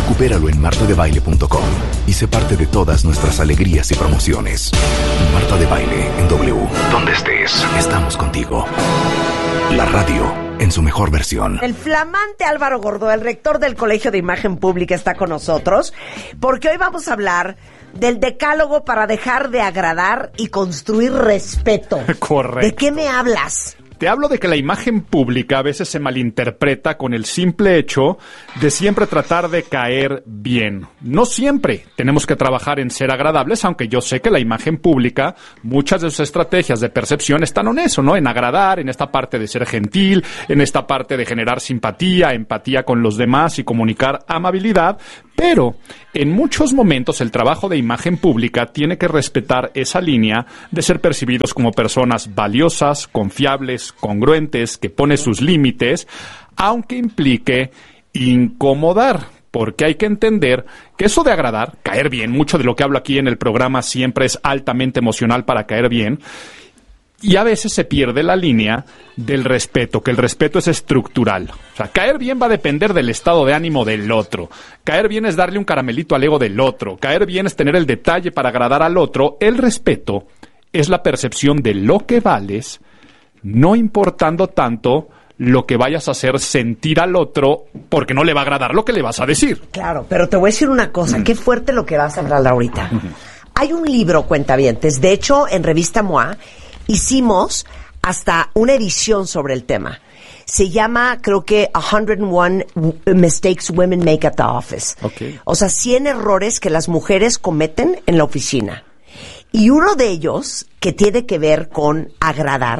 Recupéralo en martadebaile.com y sé parte de todas nuestras alegrías y promociones. Marta de Baile en W. Donde estés, estamos contigo. La radio en su mejor versión. El flamante Álvaro Gordó, el rector del Colegio de Imagen Pública, está con nosotros porque hoy vamos a hablar del decálogo para dejar de agradar y construir respeto. Correcto. ¿De qué me hablas? Te hablo de que la imagen pública a veces se malinterpreta con el simple hecho de siempre tratar de caer bien. No siempre tenemos que trabajar en ser agradables, aunque yo sé que la imagen pública, muchas de sus estrategias de percepción están en eso, ¿no? En agradar, en esta parte de ser gentil, en esta parte de generar simpatía, empatía con los demás y comunicar amabilidad. Pero en muchos momentos el trabajo de imagen pública tiene que respetar esa línea de ser percibidos como personas valiosas, confiables, congruentes, que pone sus límites, aunque implique incomodar. Porque hay que entender que eso de agradar, caer bien, mucho de lo que hablo aquí en el programa siempre es altamente emocional para caer bien. Y a veces se pierde la línea del respeto, que el respeto es estructural. O sea, caer bien va a depender del estado de ánimo del otro. Caer bien es darle un caramelito al ego del otro. Caer bien es tener el detalle para agradar al otro. El respeto es la percepción de lo que vales, no importando tanto lo que vayas a hacer sentir al otro, porque no le va a agradar lo que le vas a decir. Claro, pero te voy a decir una cosa. Qué fuerte lo que vas a hablar ahorita. Hay un libro, cuentavientes. De hecho, en Revista MOA hicimos hasta una edición sobre el tema. Se llama, creo que, 101 Mistakes Women Make at the Office. Okay. O sea, 100 errores que las mujeres cometen en la oficina. Y uno de ellos, que tiene que ver con agradar,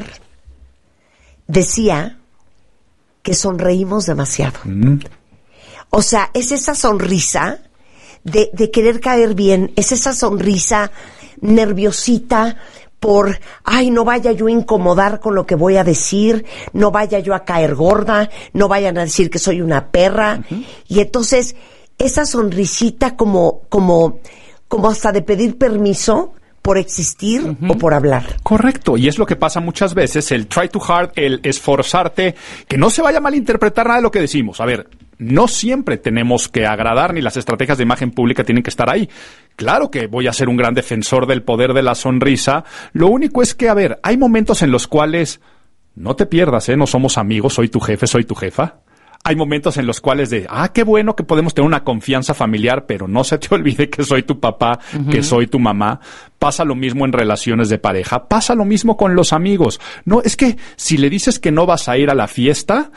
decía que sonreímos demasiado. O sea, es esa sonrisa de querer caer bien, es esa sonrisa nerviosita, por, ay, no vaya yo a incomodar con lo que voy a decir, no vaya yo a caer gorda, no vayan a decir que soy una perra. Y entonces, esa sonrisita como hasta de pedir permiso por existir o por hablar. Correcto, y es lo que pasa muchas veces, el try too hard, el esforzarte, que no se vaya a malinterpretar nada de lo que decimos. A ver, no siempre tenemos que agradar, ni las estrategias de imagen pública tienen que estar ahí. Claro que voy a ser un gran defensor del poder de la sonrisa. Lo único es que, a ver, hay momentos en los cuales no te pierdas, no somos amigos, soy tu jefe, soy tu jefa. Hay momentos en los cuales qué bueno que podemos tener una confianza familiar, pero no se te olvide que soy tu papá, que soy tu mamá. Pasa lo mismo en relaciones de pareja, pasa lo mismo con los amigos. No, es que si le dices que no vas a ir a la fiesta,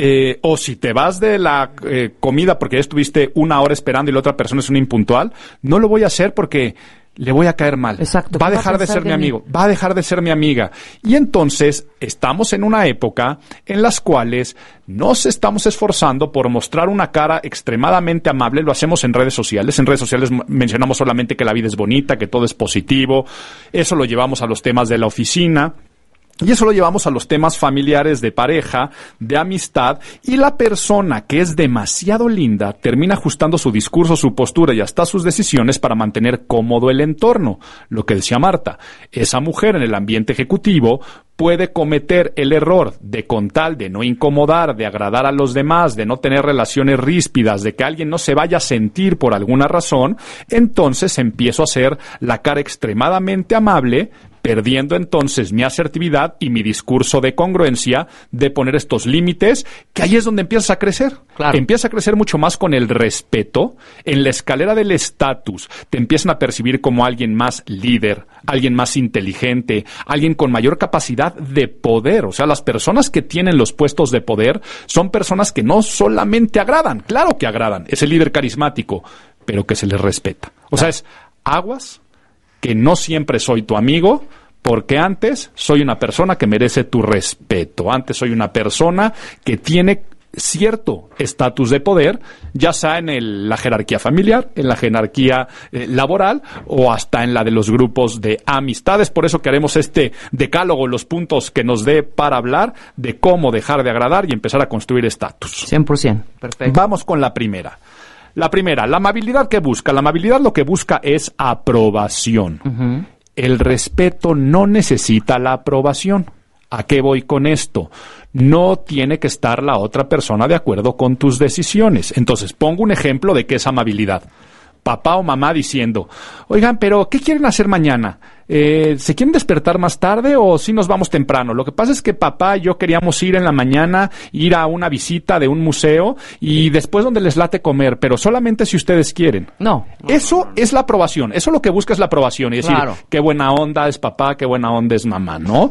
o si te vas de la comida porque ya estuviste una hora esperando y la otra persona es un impuntual, no lo voy a hacer porque le voy a caer mal. Exacto. Va a dejar de ser mi amigo. Va a dejar de ser mi amiga. Y entonces estamos en una época en las cuales nos estamos esforzando por mostrar una cara extremadamente amable. Lo hacemos en redes sociales. En redes sociales mencionamos solamente que la vida es bonita, que todo es positivo. Eso lo llevamos a los temas de la oficina. Y eso lo llevamos a los temas familiares, de pareja, de amistad, y la persona que es demasiado linda termina ajustando su discurso, su postura y hasta sus decisiones para mantener cómodo el entorno. Lo que decía Marta, esa mujer en el ambiente ejecutivo puede cometer el error de, con tal de no incomodar, de agradar a los demás, de no tener relaciones ríspidas, de que alguien no se vaya a sentir por alguna razón, entonces empiezo a hacer la cara extremadamente amable, perdiendo entonces mi asertividad y mi discurso de congruencia, de poner estos límites, que ahí es donde empiezas a crecer. Claro. Empieza a crecer mucho más con el respeto. En la escalera del estatus te empiezan a percibir como alguien más líder, alguien más inteligente, alguien con mayor capacidad de poder. O sea, las personas que tienen los puestos de poder son personas que no solamente agradan, claro que agradan, es el líder carismático, pero que se les respeta. O sea, es aguas, que no siempre soy tu amigo, porque antes soy una persona que merece tu respeto. Antes soy una persona que tiene cierto estatus de poder, ya sea en la jerarquía familiar, en la jerarquía laboral o hasta en la de los grupos de amistades. Por eso que haremos este decálogo, los puntos que nos dé para hablar de cómo dejar de agradar y empezar a construir estatus. 100%. Perfecto. Vamos con la primera. La primera, la amabilidad que busca. La amabilidad lo que busca es aprobación. El respeto no necesita la aprobación. ¿A qué voy con esto? No tiene que estar la otra persona de acuerdo con tus decisiones. Entonces, pongo un ejemplo de qué es amabilidad. Papá o mamá diciendo, oigan, pero ¿qué quieren hacer mañana? ¿Se quieren despertar más tarde o si nos vamos temprano? Lo que pasa es que papá y yo queríamos ir en la mañana, ir a una visita de un museo y después donde les late comer, pero solamente si ustedes quieren. No. Eso es la aprobación. Eso lo que busca es la aprobación y decir, Claro. qué buena onda es papá, qué buena onda es mamá, ¿no?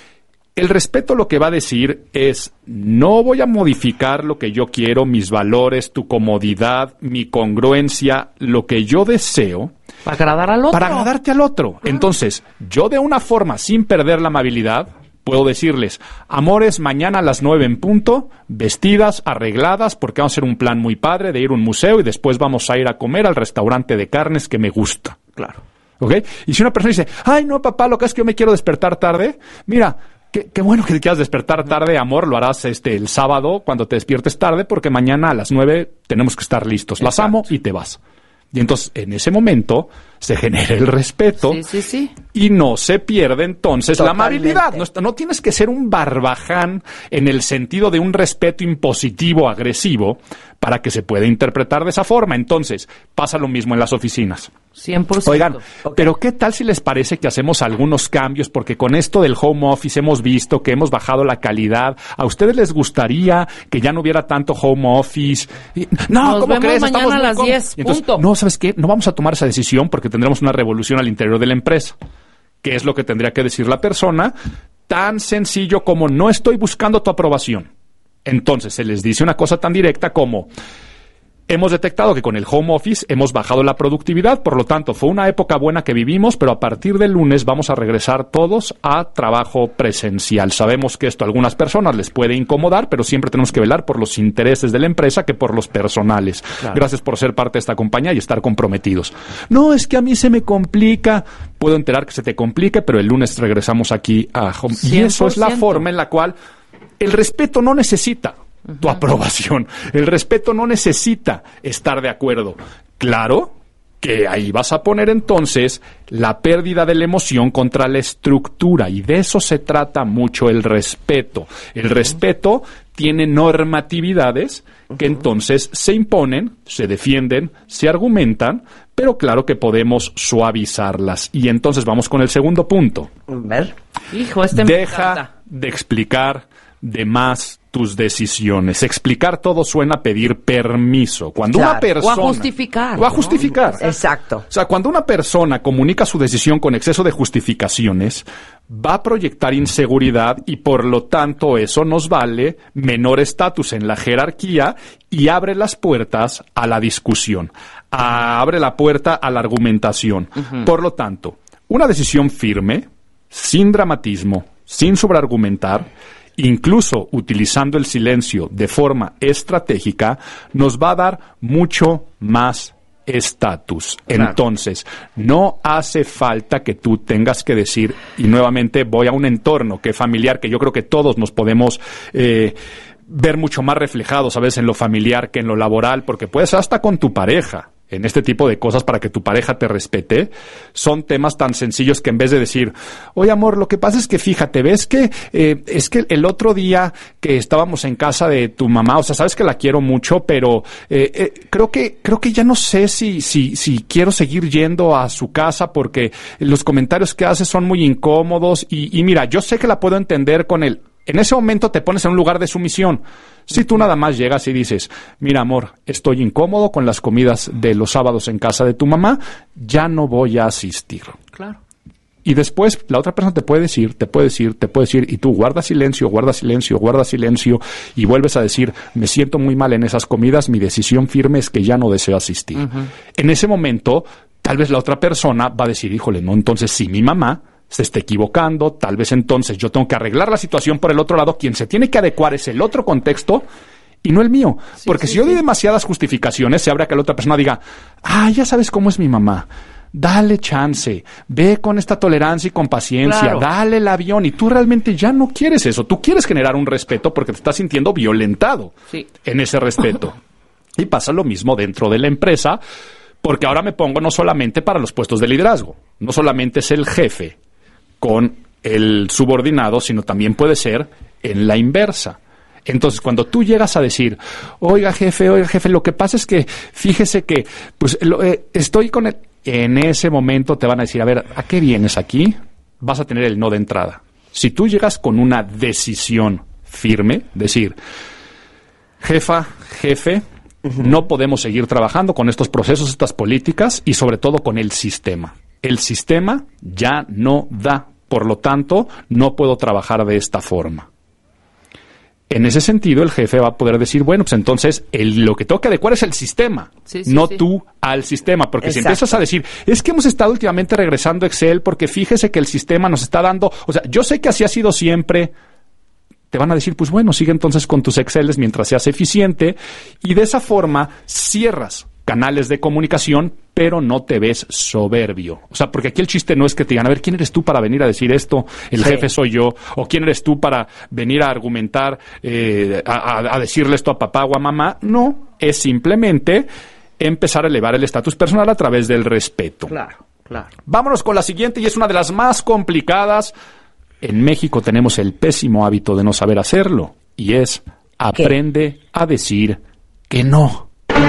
El respeto lo que va a decir es, no voy a modificar lo que yo quiero, mis valores, tu comodidad, mi congruencia, lo que yo deseo. Para agradar al otro. Para agradarte al otro. Entonces, yo de una forma, sin perder la amabilidad, puedo decirles, amores, mañana a las 9 en punto, vestidas, arregladas, porque vamos a hacer un plan muy padre de ir a un museo y después vamos a ir a comer al restaurante de carnes que me gusta. Claro. ¿Ok? Y si una persona dice, ay, no, papá, lo que es que yo me quiero despertar tarde, mira, qué bueno que te quieras despertar tarde, amor, lo harás el sábado cuando te despiertes tarde, porque mañana a las 9 tenemos que estar listos. Las amo y te vas. Y entonces, en ese momento, se genera el respeto Sí. y no se pierde entonces Totalmente. la amabilidad. No tienes que ser un barbaján en el sentido de un respeto impositivo, agresivo, para que se pueda interpretar de esa forma. Entonces, pasa lo mismo en las oficinas. 100%. Oigan, pero ¿qué tal si les parece que hacemos algunos cambios? Porque con esto del home office hemos visto que hemos bajado la calidad. ¿A ustedes les gustaría que ya no hubiera tanto home office? No, Nos ¿cómo vemos crees? mañana Estamos a muy las cómodos. 10, Y entonces, punto. no, ¿sabes qué? No vamos a tomar esa decisión porque tendremos una revolución al interior de la empresa. ¿Qué es lo que tendría que decir la persona? Tan sencillo como no estoy buscando tu aprobación. Entonces se les dice una cosa tan directa como: hemos detectado que con el home office hemos bajado la productividad, por lo tanto fue una época buena que vivimos, pero a partir del lunes vamos a regresar todos a trabajo presencial. Sabemos que esto a algunas personas les puede incomodar, pero siempre tenemos que velar por los intereses de la empresa que por los personales. Claro. Gracias por ser parte de esta compañía y estar comprometidos. No, es que a mí se me complica. Puedo enterar que se te complique, pero el lunes regresamos aquí a home. Y eso es la 100%. forma en la cual el respeto no necesita tu aprobación. El respeto no necesita estar de acuerdo. Claro que ahí vas a poner entonces la pérdida de la emoción contra la estructura, y de eso se trata mucho el respeto. El respeto tiene normatividades que entonces se imponen, se defienden, se argumentan, pero claro que podemos suavizarlas. Y entonces vamos con el segundo punto. A ver. Hijo, me Deja encanta. de explicar de más tus decisiones. Explicar todo suena a pedir permiso. Cuando Claro. una persona... O a justificar, O a ¿no? justificar. Exacto. O sea, cuando una persona comunica su decisión con exceso de justificaciones, va a proyectar inseguridad y por lo tanto eso nos vale menor estatus en la jerarquía y abre las puertas a la discusión, abre la puerta a la argumentación. Por lo tanto, una decisión firme, sin dramatismo, sin sobreargumentar, incluso utilizando el silencio de forma estratégica, nos va a dar mucho más estatus. Claro. Entonces, no hace falta que tú tengas que decir, y nuevamente voy a un entorno que es familiar, que yo creo que todos nos podemos ver mucho más reflejados a veces en lo familiar que en lo laboral, porque puede ser hasta con tu pareja. En este tipo de cosas, para que tu pareja te respete, son temas tan sencillos que en vez de decir, oye amor, lo que pasa es que fíjate, ves que es que el otro día que estábamos en casa de tu mamá, o sea, sabes que la quiero mucho, pero creo que ya no sé si quiero seguir yendo a su casa porque los comentarios que hace son muy incómodos y mira, yo sé que la puedo entender con él. En ese momento te pones en un lugar de sumisión. Si tú nada más llegas y dices, mira amor, estoy incómodo con las comidas de los sábados en casa de tu mamá, ya no voy a asistir. Claro. Y después la otra persona te puede decir, y tú guardas silencio y vuelves a decir, me siento muy mal en esas comidas, mi decisión firme es que ya no deseo asistir. En ese momento, tal vez la otra persona va a decir, híjole, no, entonces si mi mamá se está equivocando, tal vez entonces yo tengo que arreglar la situación por el otro lado, quien se tiene que adecuar es el otro contexto y no el mío. Porque si yo doy demasiadas justificaciones, se abre a que la otra persona diga, ya sabes cómo es mi mamá, dale chance, ve con esta tolerancia y con paciencia, Claro. dale el avión, y tú realmente ya no quieres eso, tú quieres generar un respeto porque te estás sintiendo violentado Sí. en ese respeto. Y pasa lo mismo dentro de la empresa, porque ahora me pongo no solamente para los puestos de liderazgo, no solamente es el jefe con el subordinado, sino también puede ser en la inversa. Entonces, cuando tú llegas a decir, oiga jefe, lo que pasa es que fíjese que pues estoy con él, en ese momento te van a decir, a ver, ¿a qué vienes aquí? Vas a tener el no de entrada. Si tú llegas con una decisión firme, decir, jefe, no podemos seguir trabajando con estos procesos, estas políticas y sobre todo con el sistema. El sistema ya no da, por lo tanto, no puedo trabajar de esta forma. En ese sentido, el jefe va a poder decir, bueno, pues entonces lo que tengo que adecuar es el sistema, no tú al sistema. Porque si empiezas a decir, es que hemos estado últimamente regresando a Excel porque fíjese que el sistema nos está dando... O sea, yo sé que así ha sido siempre. Te van a decir, pues bueno, sigue entonces con tus Exceles mientras seas eficiente. Y de esa forma cierras canales de comunicación, pero no te ves soberbio. O sea, porque aquí el chiste no es que te digan, a ver, ¿quién eres tú para venir a decir esto? El jefe soy yo. O ¿quién eres tú para venir a argumentar, a decirle esto a papá o a mamá? No, es simplemente empezar a elevar el estatus personal a través del respeto. Claro. Vámonos con la siguiente, y es una de las más complicadas. En México tenemos el pésimo hábito de no saber hacerlo, y es aprende a decir que no.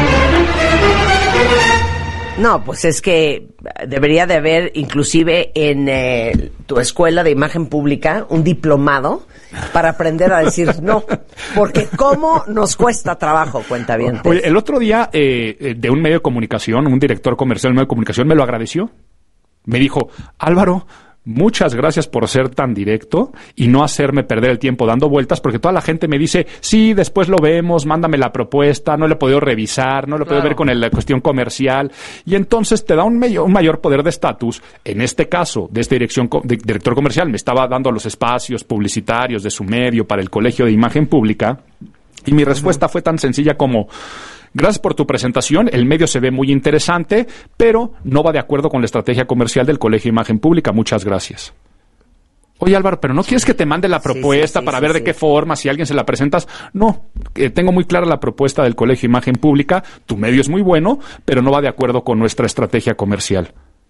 No, pues es que debería de haber inclusive en tu escuela de imagen pública un diplomado para aprender a decir no, porque cómo nos cuesta trabajo, cuentavientes. Oye, el otro día de un medio de comunicación, un director comercial de un medio de comunicación me lo agradeció. Me dijo, Álvaro, muchas gracias por ser tan directo y no hacerme perder el tiempo dando vueltas, porque toda la gente me dice, sí, después lo vemos, mándame la propuesta, no lo he podido revisar, no lo he podido ver con la cuestión comercial, y entonces te da un mayor poder de estatus. En este caso, de este director comercial, me estaba dando los espacios publicitarios de su medio para el Colegio de Imagen Pública, y mi respuesta fue tan sencilla como, gracias por tu presentación, el medio se ve muy interesante, pero no va de acuerdo con la estrategia comercial del Colegio de Imagen Pública. Muchas gracias. Oye, Álvaro, ¿pero no quieres que te mande la propuesta para ver de qué forma, si a alguien se la presentas? No, tengo muy clara la propuesta del Colegio de Imagen Pública, tu medio es muy bueno, pero no va de acuerdo con nuestra estrategia comercial.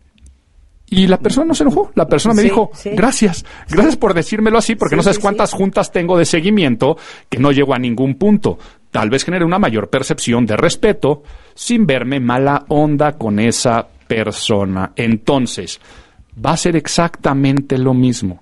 Y la persona no se enojó, la persona me dijo, gracias por decírmelo así, porque no sabes cuántas juntas tengo de seguimiento que no llego a ningún punto. Tal vez genere una mayor percepción de respeto sin verme mala onda con esa persona. Entonces, va a ser exactamente lo mismo.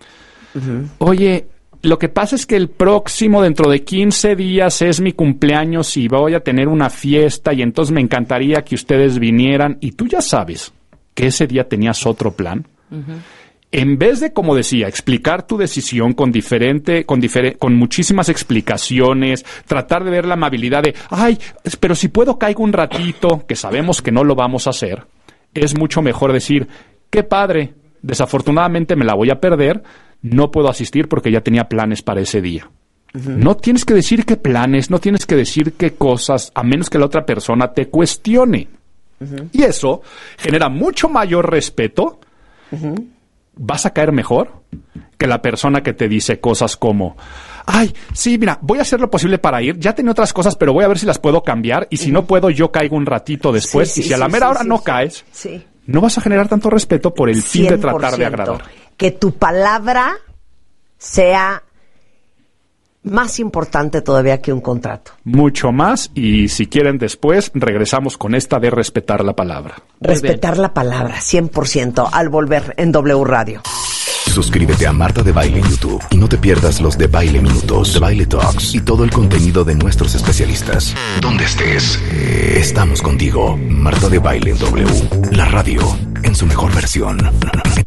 Oye, lo que pasa es que el próximo, dentro de 15 días, es mi cumpleaños y voy a tener una fiesta y entonces me encantaría que ustedes vinieran. Y tú ya sabes que ese día tenías otro plan. En vez de, como decía, explicar tu decisión con muchísimas explicaciones, tratar de ver la amabilidad de, ay, pero si puedo caigo un ratito, que sabemos que no lo vamos a hacer, es mucho mejor decir, qué padre, desafortunadamente me la voy a perder, no puedo asistir porque ya tenía planes para ese día. No tienes que decir qué planes, no tienes que decir qué cosas, a menos que la otra persona te cuestione. Y eso genera mucho mayor respeto. Vas a caer mejor que la persona que te dice cosas como, ay, sí, mira, voy a hacer lo posible para ir, ya tenía otras cosas, pero voy a ver si las puedo cambiar, y si no puedo, yo caigo un ratito después, y si a la mera hora no caes, no vas a generar tanto respeto por el fin de tratar de agradar. Que tu palabra sea más importante todavía que un contrato. Mucho más, y si quieren después, regresamos con esta de respetar la palabra. Respetar la palabra, 100%, al volver en W Radio. Suscríbete a Marta de Baile en YouTube y no te pierdas los de Baile Minutos, de Baile Talks y todo el contenido de nuestros especialistas. Donde estés, estamos contigo. Marta de Baile en W, la radio en su mejor versión.